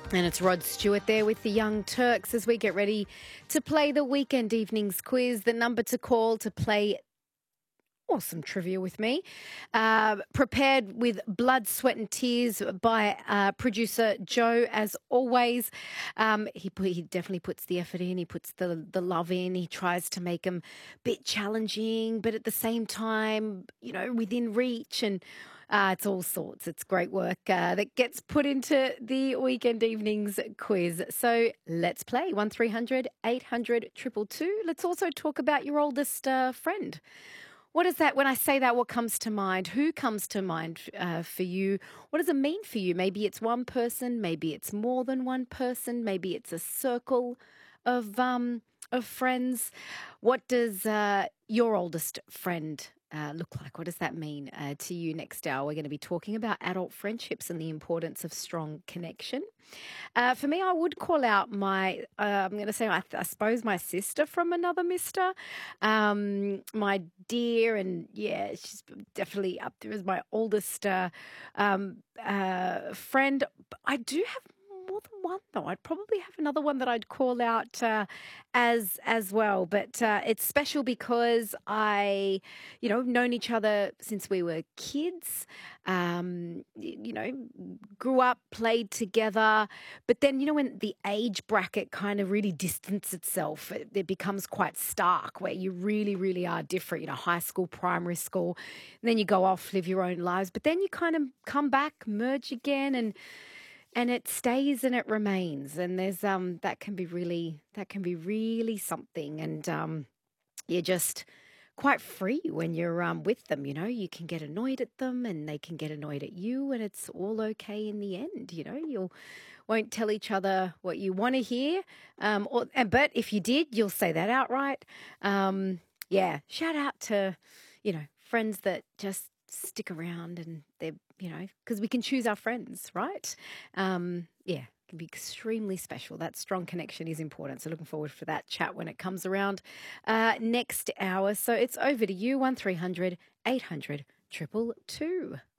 And it's Rod Stewart there with the Young Turks as we get ready to play the Weekend Evenings Quiz. The number to call to play awesome trivia with me, prepared with blood, sweat and tears by producer Joe, as always. He definitely puts the effort in. He puts the love in. He tries to make them a bit challenging, but at the same time, within reach, and it's all sorts. It's great work that gets put into the Weekend Evenings Quiz. So let's play 1300 800 222. Let's also talk about your oldest friend. What is that? When I say that, what comes to mind? Who comes to mind for you? What does it mean for you? Maybe it's one person. Maybe it's more than one person. Maybe it's a circle of friends. What does your oldest friend look like? What does that mean to you? Next hour, we're going to be talking about adult friendships and the importance of strong connection. For me, I would call out I'm going to say, I suppose, my sister from another mister. My dear, and yeah, she's definitely up there as my oldest friend. I do have more than one, though. I'd probably have another one that I'd call out as well. But it's special because known each other since we were kids. Grew up, played together. But then, when the age bracket kind of really distances itself, it becomes quite stark where you really, really are different, high school, primary school, and then you go off, live your own lives. But then you kind of come back, merge again, and it stays and it remains. And there's that can be really something. And you're just quite free when you're with them. You can get annoyed at them and they can get annoyed at you, and it's all okay in the end. You won't tell each other what you want to hear, but if you did, you'll say that outright. Yeah, shout out to friends that just stick around, and they're because we can choose our friends, right? Yeah. Can be extremely special. That strong connection is important. So looking forward for that chat when it comes around next hour. So it's over to you, 1300 800 222.